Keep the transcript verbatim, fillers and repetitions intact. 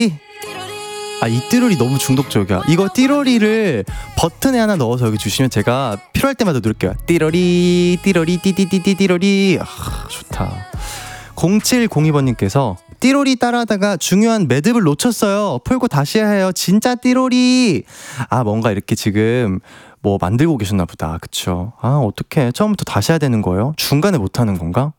아, 이 띠로리 너무 중독적이야. 이거 띠로리를 버튼에 하나 넣어서 여기 주시면 제가 필요할 때마다 누를게요. 띠로리 띠로리 띠띠띠띠 띠로리. 아, 좋다. 공칠공이 번님께서 띠로리 따라하다가 중요한 매듭을 놓쳤어요. 풀고 다시 해요. 진짜 띠로리. 아, 뭔가 이렇게 지금 뭐 만들고 계셨나 보다. 그쵸? 아, 어떡해. 처음부터 다시 해야 되는 거예요? 중간에 못하는 건가?